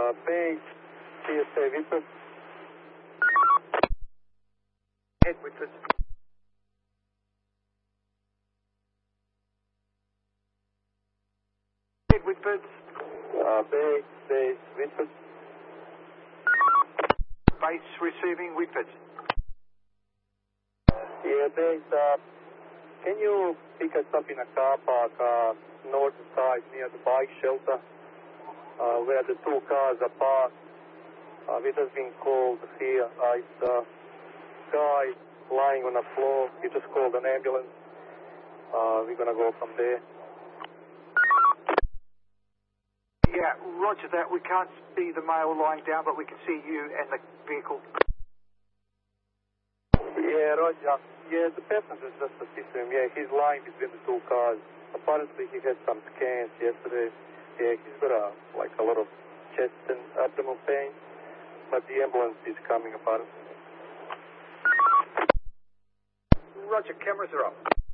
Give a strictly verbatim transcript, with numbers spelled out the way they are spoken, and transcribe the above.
Uh, base, C S A Whitford. Head Whitford. Head Whitford. Uh, base, base, Whitford. Base receiving Whitford. Yeah, base, uh, can you pick us up in a car park, uh, northern side near the bike shelter, uh, where the two cars are parked? Uh, it has been called here. Uh, it's a guy lying on the floor. He just called an ambulance. Uh, we're gonna go from there. Yeah, roger that. We can't see the male lying down, but we can see you and the vehicle. Yeah, Roger. Yeah, the passenger's just assisting him. Yeah, he's lying between the two cars. Apparently he had some scans yesterday. Yeah, he's got a, like a lot of chest and abdominal pain. But the ambulance is coming apparently. Roger, cameras are up.